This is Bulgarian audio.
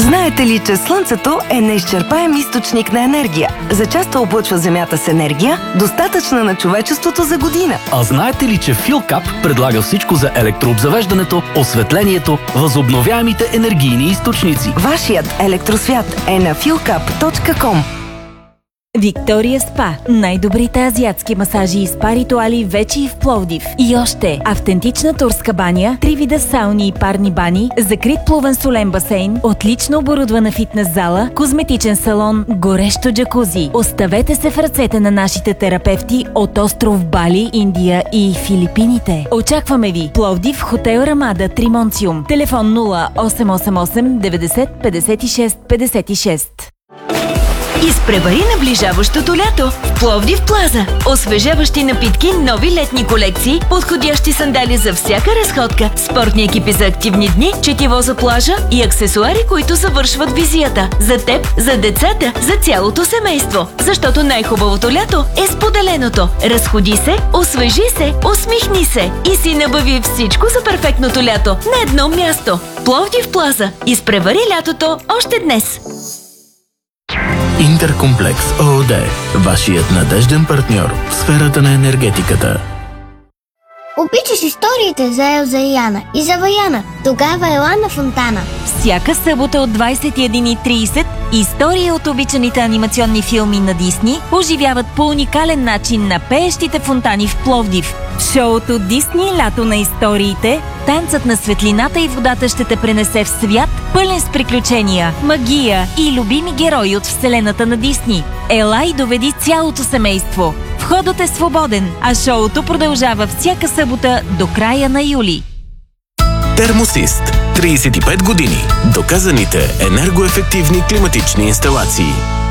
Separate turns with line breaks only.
Знаете ли, че Слънцето е неизчерпаем източник на енергия? Зачесто облъчва Земята с енергия, достатъчна на човечеството за година.
А знаете ли, че Филкап предлага всичко за електрообзавеждането, осветлението, възобновяемите енергийни източници?
Вашият електросвят е на philcap.com.
Виктория Спа. Най-добрите азиатски масажи и спа ритуали вече и в Пловдив. И още автентична турска баня, 3 вида сауни и парни бани, закрит плувен солен басейн, отлично оборудвана фитнес зала, козметичен салон, горещо джакузи. Оставете се в ръцете на нашите терапевти от остров Бали, Индия и Филипините. Очакваме ви! Пловдив, хотел Рамада, Тримонциум. Телефон 0888 90 56 56.
Изпревари наближаващото лято в Пловдив Плаза. Освежаващи напитки, нови летни колекции, подходящи сандали за всяка разходка, спортни екипи за активни дни, четиво за плажа и аксесуари, които завършват визията. За теб, за децата, за цялото семейство. Защото най-хубавото лято е споделеното. Разходи се, освежи се, усмихни се и си набави всичко за перфектното лято на едно място. Пловдив Плаза. Изпревари лятото още днес.
Интеркомплекс ООД. Вашият надежден партньор в сферата на енергетиката.
Обичаш историите за Елза и Яна и за Ваяна. Тогава ела на Фонтана.
Всяка събота от 21:30 истории от обичаните анимационни филми на Дисни оживяват по уникален начин на пеещите фонтани в Пловдив. В шоуто Дисни Лято на историите, танцът на светлината и водата ще те пренесе в свят, пълен с приключения, магия и любими герои от вселената на Дисни. Ела и доведи цялото семейство. Входът е свободен, а шоуто продължава всяка събота до края на юли.
Термосист. 35 години. Доказаните енергоефективни климатични инсталации.